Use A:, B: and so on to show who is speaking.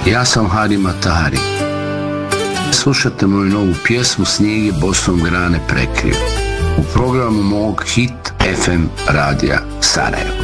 A: Ja sam Harima Tahari. Slušajte moju novu pjesmu Snijeg je bosom grane prekrio u programu mog Hit FM radija Sarajevo.